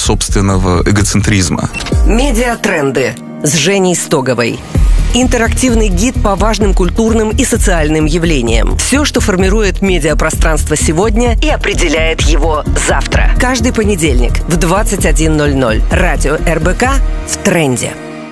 собственного эгоцентризма. Медиатренды с Женей Стоговой. Интерактивный гид по важным культурным и социальным явлениям. Все, что формирует медиапространство сегодня и определяет его завтра. Каждый понедельник в 21:00. Радио РБК в тренде.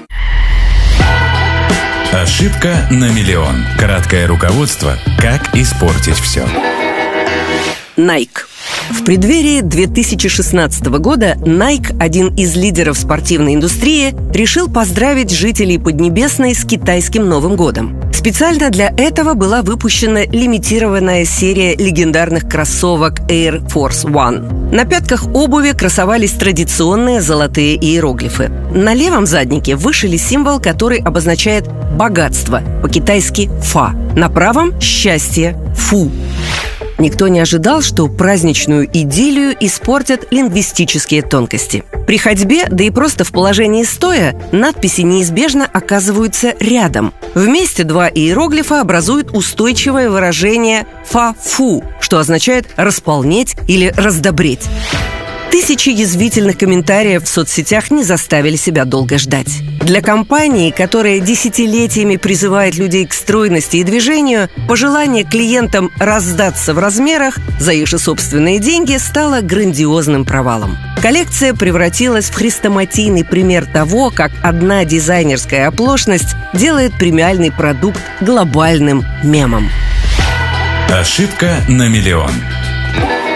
Ошибка на миллион. Краткое руководство «Как испортить все». Nike. В преддверии 2016 года Nike, один из лидеров спортивной индустрии, решил поздравить жителей Поднебесной с китайским Новым годом. Специально для этого была выпущена лимитированная серия легендарных кроссовок Air Force One. На пятках обуви красовались традиционные золотые иероглифы. На левом заднике вышили символ, который обозначает богатство, по-китайски «фа». На правом – счастье, «фу». Никто не ожидал, что праздничную идиллию испортят лингвистические тонкости. При ходьбе, да и просто в положении стоя, надписи неизбежно оказываются рядом. Вместе два иероглифа образуют устойчивое выражение «фа-фу», что означает «располнеть» или «раздобреть». Тысячи язвительных комментариев в соцсетях не заставили себя долго ждать. Для компании, которая десятилетиями призывает людей к стройности и движению, пожелание клиентам раздаться в размерах за их же собственные деньги стало грандиозным провалом. Коллекция превратилась в хрестоматийный пример того, как одна дизайнерская оплошность делает премиальный продукт глобальным мемом. Ошибка на миллион.